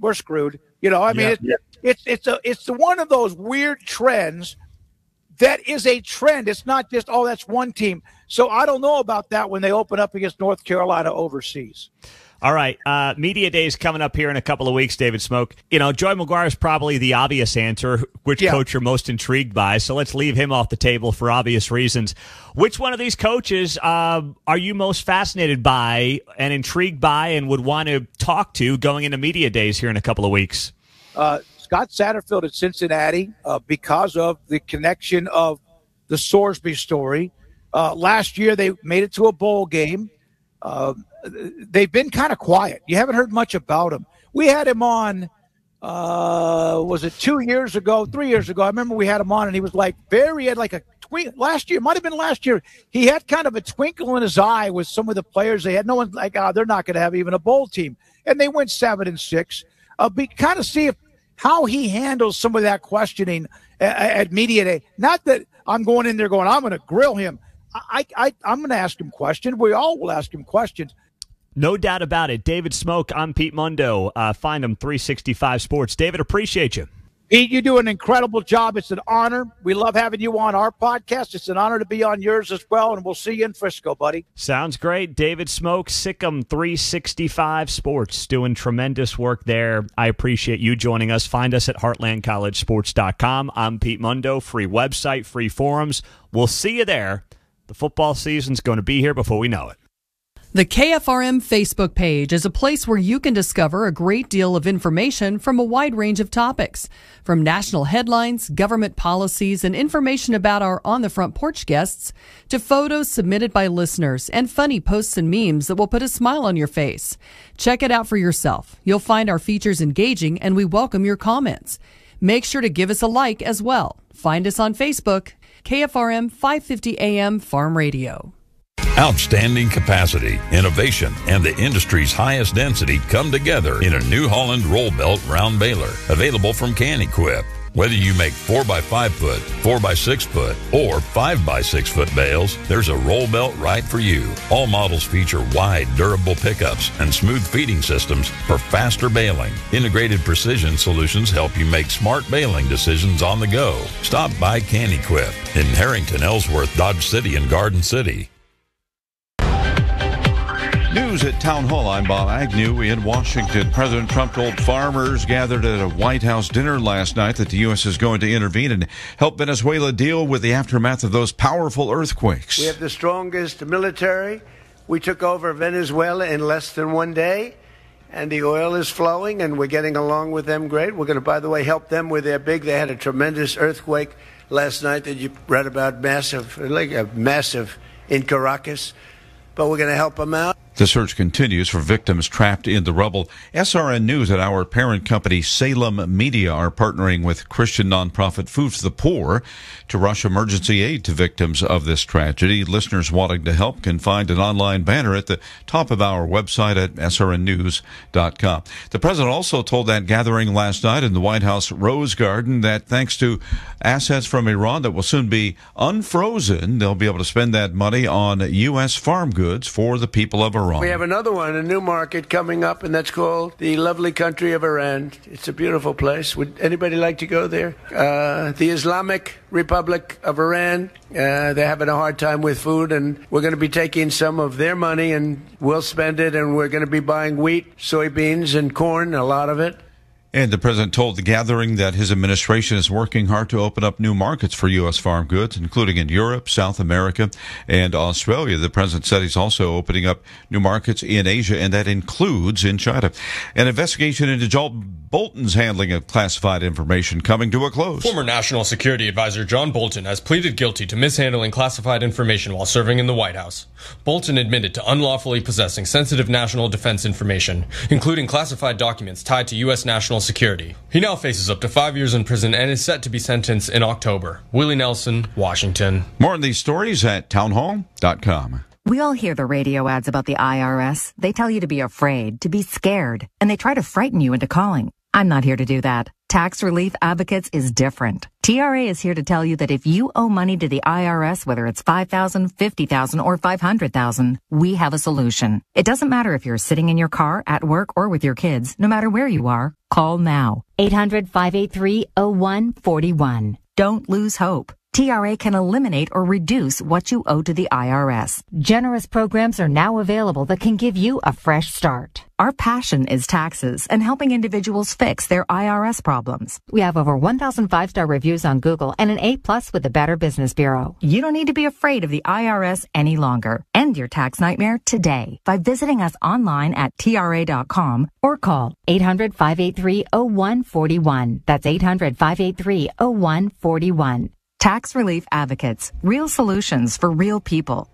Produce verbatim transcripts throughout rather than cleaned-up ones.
we're screwed. You know, I mean, Yeah. it, it, it's it's a it's one of those weird trends that is a trend. It's not just, oh, that's one team. So I don't know about that when they open up against North Carolina overseas. All right, uh, Media Day is coming up here in a couple of weeks, David Smoke. You know, Joey McGuire is probably the obvious answer, which Yeah. coach you're most intrigued by, so let's leave him off the table for obvious reasons. Which one of these coaches uh, are you most fascinated by and intrigued by and would want to talk to going into Media Days here in a couple of weeks? Uh, Scott Satterfield at Cincinnati, uh, because of the connection of the Sorsby story. Uh, last year, they made it to a bowl game. Uh, they've been kind of quiet. You haven't heard much about him. We had him on, uh, was it two years ago, three years ago? I remember we had him on, and he was like very, he had like a twinkle. Last year, might have been last year, he had kind of a twinkle in his eye with some of the players they had. No one like, oh, they're not going to have even a bowl team. And they went seven and six. Uh, be kind of see if how he handles some of that questioning at, at Media Day. Not that I'm going in there going, I'm going to grill him. I, I, I'm going to ask him questions. We all will ask him questions. No doubt about it. David Smoke, I'm Pete Mundo. Uh, find him three sixty-five Sports. David, appreciate you. Pete, you do an incredible job. It's an honor. We love having you on our podcast. It's an honor to be on yours as well, and we'll see you in Frisco, buddy. Sounds great. David Smoke, Sikkim three sixty-five Sports, doing tremendous work there. I appreciate you joining us. Find us at heartland college sports dot com. I'm Pete Mundo. Free website, free forums. We'll see you there. The football season's going to be here before we know it. The K F R M Facebook page is a place where you can discover a great deal of information from a wide range of topics, from national headlines, government policies, and information about our On the Front Porch guests, to photos submitted by listeners and funny posts and memes that will put a smile on your face. Check it out for yourself. You'll find our features engaging, and we welcome your comments. Make sure to give us a like as well. Find us on Facebook, K F R M five fifty A M Farm Radio. Outstanding capacity, innovation, and the industry's highest density come together in a New Holland roll belt round baler, available from Can-Equip. Whether you make four by five foot, four by six foot, or five by six foot bales, there's a roll belt right for you. All models feature wide, durable pickups and smooth feeding systems for faster baling. Integrated precision solutions help you make smart baling decisions on the go. Stop by Can-Equip in Harrington, Ellsworth, Dodge City, and Garden City. News at Town Hall. I'm Bob Agnew in Washington. President Trump told farmers gathered at a White House dinner last night that the U S is going to intervene and help Venezuela deal with the aftermath of those powerful earthquakes. We have the strongest military. We took over Venezuela in less than one day, and the oil is flowing, and we're getting along with them great. We're going to, by the way, help them with their big. They had a tremendous earthquake last night that you read about, massive, like a massive in Caracas, but we're going to help them out. The search continues for victims trapped in the rubble. S R N News and our parent company Salem Media are partnering with Christian nonprofit Food for the Poor to rush emergency aid to victims of this tragedy. Listeners wanting to help can find an online banner at the top of our website at S R N news dot com. The president also told that gathering last night in the White House Rose Garden that thanks to assets from Iran that will soon be unfrozen, they'll be able to spend that money on U S farm goods for the people of Iran. We have another one, a new market coming up, and that's called the lovely country of Iran. It's a beautiful place. Would anybody like to go there? Uh, the Islamic Republic of Iran, uh, they're having a hard time with food, and we're going to be taking some of their money, and we'll spend it, and we're going to be buying wheat, soybeans, and corn, a lot of it. And the president told the gathering that his administration is working hard to open up new markets for U S farm goods, including in Europe, South America, and Australia. The president said he's also opening up new markets in Asia, and that includes in China. An investigation into John Bolton's handling of classified information coming to a close. Former National Security Advisor John Bolton has pleaded guilty to mishandling classified information while serving in the White House. Bolton admitted to unlawfully possessing sensitive national defense information, including classified documents tied to U S national security. He now faces up to five years in prison and is set to be sentenced in October. Willie Nelson, Washington. More on these stories at town hall dot com. We all hear the radio ads about the I R S. They tell you to be afraid, to be scared, and they try to frighten you into calling. I'm not here to do that. Tax Relief Advocates is different. T R A is here to tell you that if you owe money to the I R S, whether it's five thousand dollars, fifty thousand dollars, or five hundred thousand dollars, we have a solution. It doesn't matter if you're sitting in your car, at work, or with your kids. No matter where you are, call now. eight hundred, five eight three, oh one four one. Don't lose hope. T R A can eliminate or reduce what you owe to the I R S. Generous programs are now available that can give you a fresh start. Our passion is taxes and helping individuals fix their I R S problems. We have over one thousand five-star reviews on Google and an A plus with the Better Business Bureau. You don't need to be afraid of the I R S any longer. End your tax nightmare today by visiting us online at T R A dot com or call eight hundred, five eight three, oh one four one. That's eight hundred, five eight three, oh one four one. Tax Relief Advocates. Real solutions for real people.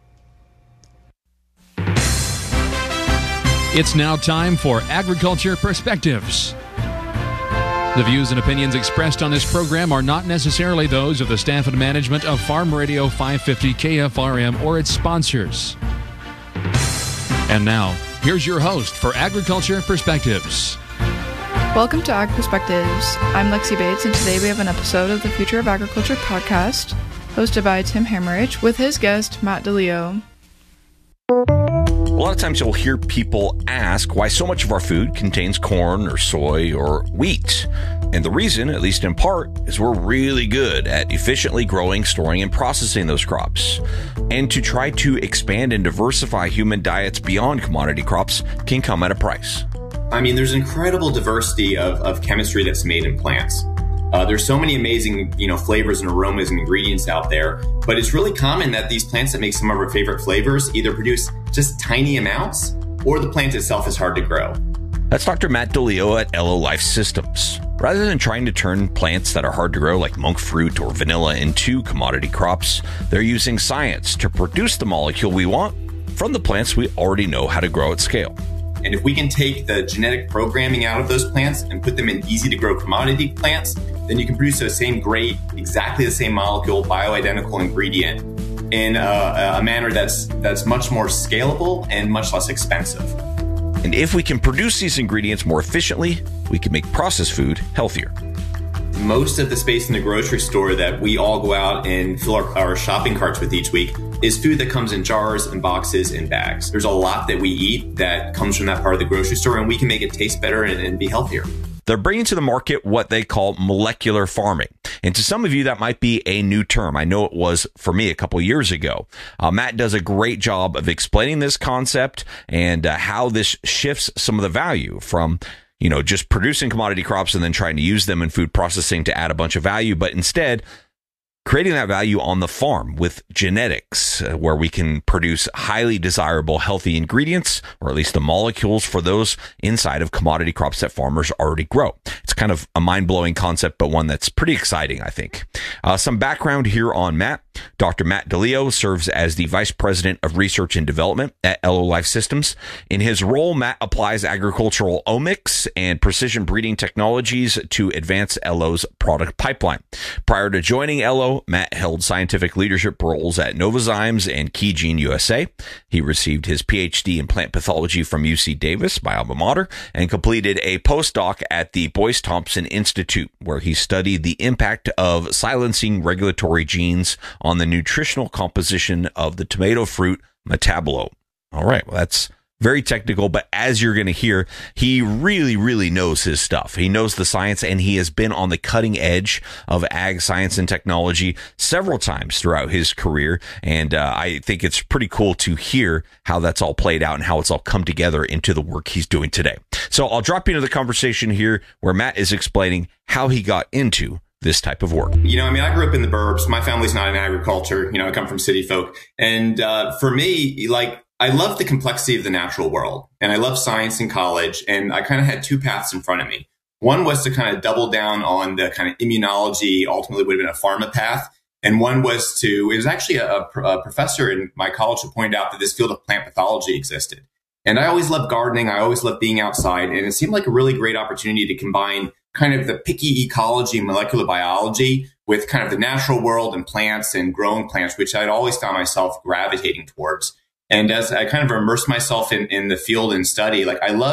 It's now time for Agriculture Perspectives. The views and opinions expressed on this program are not necessarily those of the staff and management of Farm Radio five fifty K F R M or its sponsors. And now, here's your host for Agriculture Perspectives. Welcome to Ag Perspectives. I'm Lexi Bates, and today we have an episode of the Future of Agriculture podcast, hosted by Tim Hammerich, with his guest, Matt DeLeo. A lot of times you'll hear people ask why so much of our food contains corn or soy or wheat. And the reason, at least in part, is we're really good at efficiently growing, storing, and processing those crops. And to try to expand and diversify human diets beyond commodity crops can come at a price. I mean, there's incredible diversity of, of chemistry that's made in plants. Uh, there's so many amazing, you know, flavors and aromas and ingredients out there, but it's really common that these plants that make some of our favorite flavors either produce just tiny amounts or the plant itself is hard to grow. That's Doctor Matt DeLeo at Elo Life Systems. Rather than trying to turn plants that are hard to grow like monk fruit or vanilla into commodity crops, they're using science to produce the molecule we want from the plants we already know how to grow at scale. And if we can take the genetic programming out of those plants and put them in easy to grow commodity plants, then you can produce the same great, exactly the same molecule, bioidentical ingredient in a, a manner that's that's much more scalable and much less expensive. And if we can produce these ingredients more efficiently, we can make processed food healthier. Most of the space in the grocery store that we all go out and fill our, our shopping carts with each week is food that comes in jars and boxes and bags. There's a lot that we eat that comes from that part of the grocery store, and we can make it taste better and, and be healthier. They're bringing to the market what they call molecular farming. And to some of you, that might be a new term. I know it was for me a couple years ago. Uh, Matt does a great job of explaining this concept and uh, how this shifts some of the value from, you know, just producing commodity crops and then trying to use them in food processing to add a bunch of value, but instead creating that value on the farm with genetics, uh, where we can produce highly desirable, healthy ingredients, or at least the molecules for those inside of commodity crops that farmers already grow. It's kind of a mind-blowing concept, but one that's pretty exciting, I think. Uh, some background here on Matt. Doctor Matt DeLeo serves as the Vice President of Research and Development at Elo Life Systems. In his role, Matt applies agricultural omics and precision breeding technologies to advance Elo's product pipeline. Prior to joining Elo, Matt held scientific leadership roles at Novozymes and KeyGene U S A. He received his P H D in plant pathology from U C Davis, my alma mater, and completed a postdoc at the Boyce Thompson Institute, where he studied the impact of silencing regulatory genes on the nutritional composition of the tomato fruit metabolome. All right, well, that's very technical, but as you're going to hear, he really, really knows his stuff. He knows the science, and he has been on the cutting edge of ag science and technology several times throughout his career. And uh, I think it's pretty cool to hear how that's all played out and how it's all come together into the work he's doing today. So I'll drop you into the conversation here where Matt is explaining how he got into this type of work. You know, I mean, I grew up in the burbs. My family's not in agriculture. You know, I come from city folk. And uh, for me, like, I love the complexity of the natural world, and I love science in college. And I kind of had two paths in front of me. One was to kind of double down on the kind of immunology, ultimately would have been a pharma path. And one was to, it was actually a, a professor in my college who pointed out that this field of plant pathology existed. And I always loved gardening. I always loved being outside. And it seemed like a really great opportunity to combine kind of the picky ecology and molecular biology with kind of the natural world and plants and growing plants, which I'd always found myself gravitating towards. And as I kind of immersed myself in, in the field and study, like I loved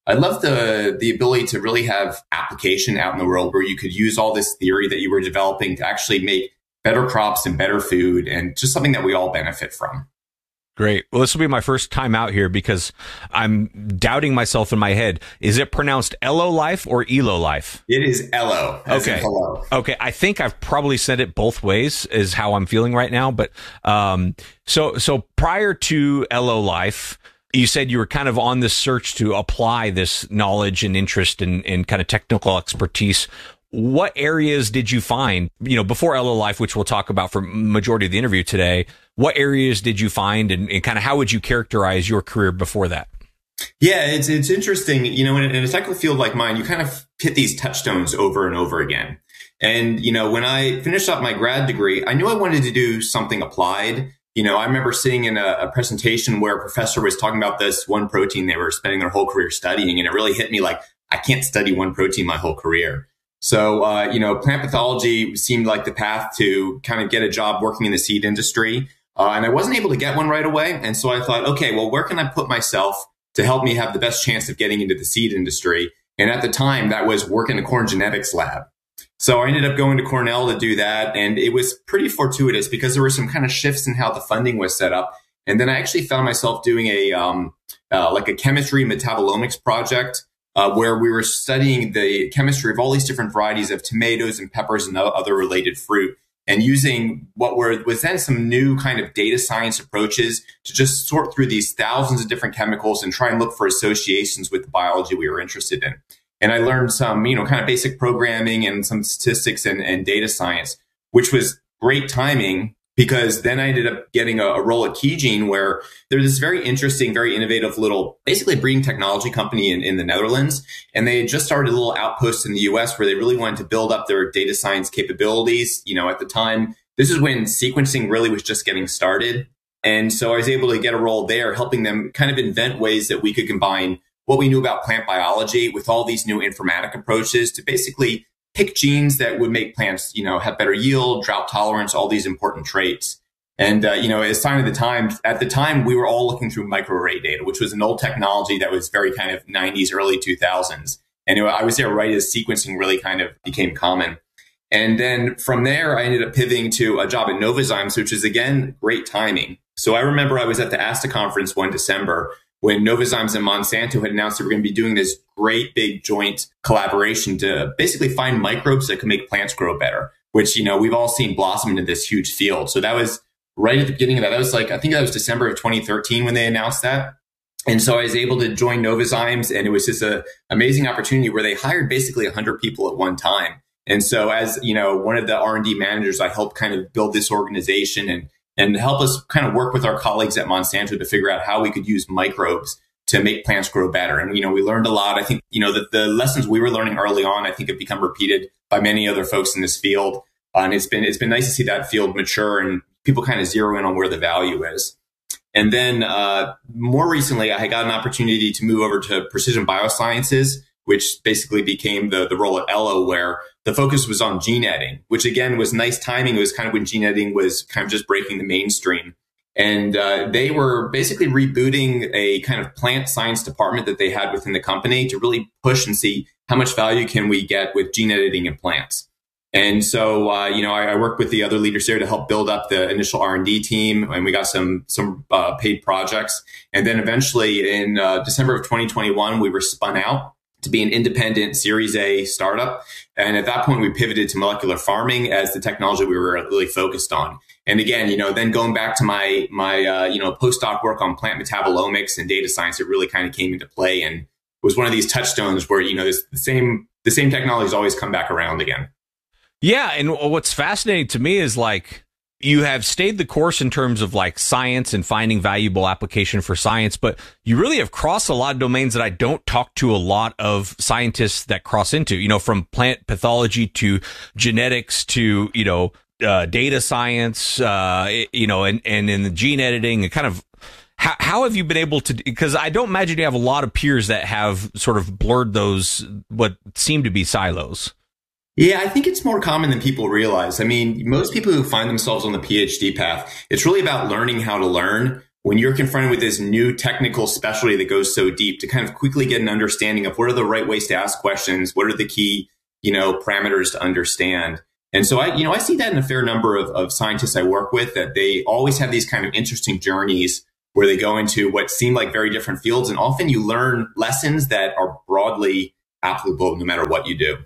I love the the ability to really have application out in the world where you could use all this theory that you were developing to actually make better crops and better food, and just something that we all benefit from. Great. Well, this will be my first time out here because I'm doubting myself in my head. Is it pronounced Elo Life or Elo Life? It is Elo. Okay. Hello. Okay. I think I've probably said it both ways is how I'm feeling right now. But um, so so prior to Elo Life, you said you were kind of on this search to apply this knowledge and interest and, and kind of technical expertise. What areas did you find, you know, before Elo Life, which we'll talk about for majority of the interview today, what areas did you find and, and kind of how would you characterize your career before that? Yeah, it's it's interesting. You know, in, in a technical field like mine, you kind of hit these touchstones over and over again. And, you know, when I finished up my grad degree, I knew I wanted to do something applied. You know, I remember sitting in a, a presentation where a professor was talking about this one protein they were spending their whole career studying. And it really hit me like, I can't study one protein my whole career. So, uh, you know, plant pathology seemed like the path to kind of get a job working in the seed industry. Uh, and I wasn't able to get one right away. And so I thought, okay, well, where can I put myself to help me have the best chance of getting into the seed industry? And at the time, that was work in a corn genetics lab. So I ended up going to Cornell to do that. And it was pretty fortuitous because there were some kind of shifts in how the funding was set up. And then I actually found myself doing a um, uh, like a chemistry metabolomics project uh, where we were studying the chemistry of all these different varieties of tomatoes and peppers and other related fruit, and using what were was then some new kind of data science approaches to just sort through these thousands of different chemicals and try and look for associations with the biology we were interested in. And I learned some, you know, kind of basic programming and some statistics and, and data science, which was great timing because then I ended up getting a, a role at KeyGene, where there's this very interesting, very innovative little, basically breeding technology company in, in the Netherlands. And they had just started a little outpost in the U S where they really wanted to build up their data science capabilities. You know, at the time, this is when sequencing really was just getting started. And so I was able to get a role there, helping them kind of invent ways that we could combine what we knew about plant biology with all these new informatic approaches to basically pick genes that would make plants, you know, have better yield, drought tolerance, all these important traits. And, uh, you know, as sign of the time, at the time, we were all looking through microarray data, which was an old technology that was very kind of nineties, early two thousands. And I was there right as sequencing really kind of became common. And then from there, I ended up pivoting to a job at Novozymes, which is, again, great timing. So I remember I was at the ASTA conference one December when Novozymes and Monsanto had announced they were going to be doing this great big joint collaboration to basically find microbes that could make plants grow better, which, you know, we've all seen blossom into this huge field. So that was right at the beginning of that. That was like, I think that was December of twenty thirteen when they announced that. And so I was able to join Novozymes, and it was just an amazing opportunity where they hired basically one hundred people at one time. And so as, you know, one of the R and D managers, I helped kind of build this organization and and help us kind of work with our colleagues at Monsanto to figure out how we could use microbes to make plants grow better. And, you know, we learned a lot. I think, you know, the, the lessons we were learning early on, I think have become repeated by many other folks in this field. Uh, and it's been, it's been nice to see that field mature and people kind of zero in on where the value is. And then uh, more recently, I got an opportunity to move over to Precision Biosciences, which basically became the, the role at Elo, where the focus was on gene editing, which again was nice timing. It was kind of when gene editing was kind of just breaking the mainstream. And uh, they were basically rebooting a kind of plant science department that they had within the company to really push and see how much value can we get with gene editing in plants. And so, uh, you know, I, I worked with the other leaders there to help build up the initial R and D team, and we got some some uh, paid projects. And then eventually in uh, December of twenty twenty-one, we were spun out to be an independent Series A startup. And at that point, we pivoted to molecular farming as the technology we were really focused on. And again, you know, then going back to my, my uh, you know, postdoc work on plant metabolomics and data science, it really kind of came into play and was one of these touchstones where, you know, this, the same the same technologies always come back around again. Yeah. And what's fascinating to me is like, you have stayed the course in terms of like science and finding valuable application for science, but you really have crossed a lot of domains that I don't talk to a lot of scientists that cross into, you know, from plant pathology to genetics to, you know, uh, data science, uh, you know, and, and in the gene editing and kind of how, how have you been able to, because I don't imagine you have a lot of peers that have sort of blurred those, what seem to be silos. Yeah, I think it's more common than people realize. I mean, most people who find themselves on the PhD path, it's really about learning how to learn when you're confronted with this new technical specialty that goes so deep, to kind of quickly get an understanding of what are the right ways to ask questions, what are the key, you know, parameters to understand. And so I, you know, I see that in a fair number of, of scientists I work with, that they always have these kind of interesting journeys where they go into what seem like very different fields. And often you learn lessons that are broadly applicable no matter what you do.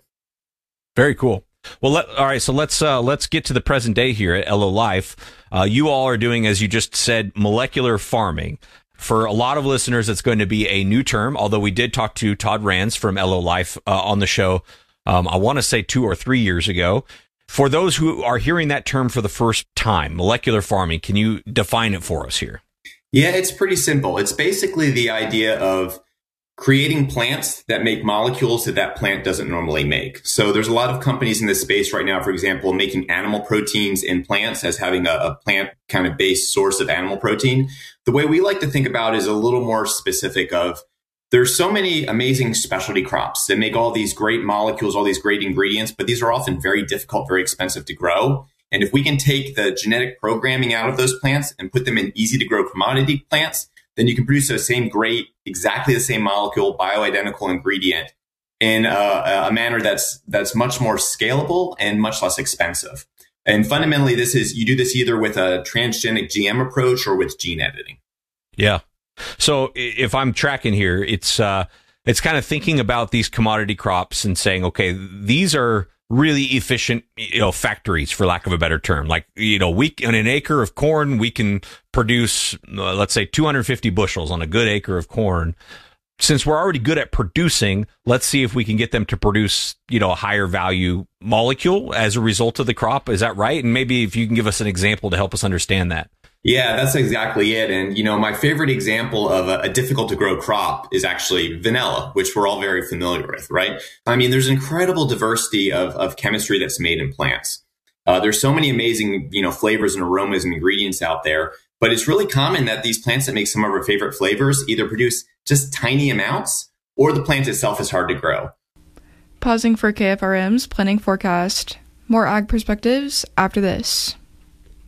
Very cool. Well, let, all right. So let's uh, let's get to the present day here at Elo Life. Uh, you all are doing, as you just said, molecular farming. For a lot of listeners, it's going to be a new term. Although we did talk to Todd Rands from Elo Life uh, on the show, um, I want to say two or three years ago. For those who are hearing that term for the first time, molecular farming, can you define it for us here? Yeah, it's pretty simple. It's basically the idea of creating plants that make molecules that that plant doesn't normally make. So there's a lot of companies in this space right now, for example, making animal proteins in plants as having a, a plant kind of based source of animal protein. The way we like to think about it is a little more specific of, there's so many amazing specialty crops that make all these great molecules, all these great ingredients, but these are often very difficult, very expensive to grow. And if we can take the genetic programming out of those plants and put them in easy to grow commodity plants, then you can produce those same great, exactly the same molecule, bioidentical ingredient in a, a manner that's that's much more scalable and much less expensive. And fundamentally, this is, you do this either with a transgenic G M approach or with gene editing. Yeah. So if I'm tracking here, it's uh, it's kind of thinking about these commodity crops and saying, okay, these are really efficient, you know, factories, for lack of a better term. Like, you know, we, on an acre of corn, we can produce, uh, let's say, two hundred fifty bushels on a good acre of corn. Since we're already good at producing, let's see if we can get them to produce, you know, a higher value molecule as a result of the crop. Is that right? And maybe if you can give us an example to help us understand that. Yeah, that's exactly it. And, you know, my favorite example of a, a difficult to grow crop is actually vanilla, which we're all very familiar with, right? I mean, there's incredible diversity of, of chemistry that's made in plants. Uh, there's so many amazing, you know, flavors and aromas and ingredients out there, but it's really common that these plants that make some of our favorite flavors either produce just tiny amounts or the plant itself is hard to grow. Pausing for K F R M's planning forecast. More ag perspectives after this.